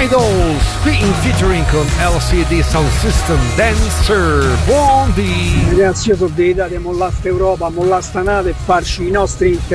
Idols qui in featuring con LCD Sound System Dancer. Buondì ragazzi, io sono dell'Italia, moll'asta Europa, moll'asta NATO e farci i nostri